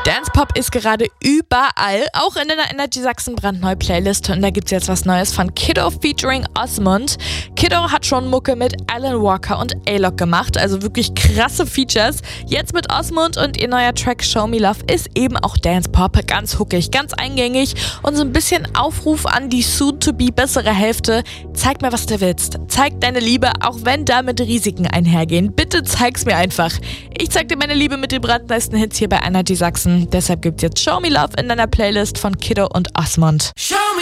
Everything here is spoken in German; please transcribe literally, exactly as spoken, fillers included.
Dance Pop ist gerade überall, auch in der Energy Sachsen brandneue Playlist. Und da gibt's jetzt was Neues von Kiddo featuring Osmond. Kiddo hat schon Mucke mit Alan Walker und A-Lock gemacht, also wirklich krasse Features. Jetzt mit Osmond und ihr neuer Track Show Me Love ist eben auch Dance Pop, ganz huckig, ganz eingängig und so ein bisschen Aufruf an die soon-to-be bessere Hälfte. Zeig mir, was du willst. Zeig deine Liebe, auch wenn damit Risiken einhergehen. Bitte zeig's mir einfach. Ich zeig dir meine Liebe mit den brandneuesten Hits hier bei Energy Sachsen. Deshalb gibt's jetzt Show Me Love in deiner Playlist von Kiddo und Osmond.